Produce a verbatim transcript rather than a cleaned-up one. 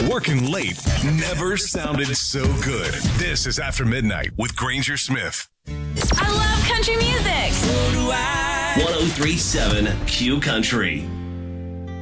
Working late never sounded so good. This is After Midnight with Granger Smith. I love country music. one oh three point seven Q Country.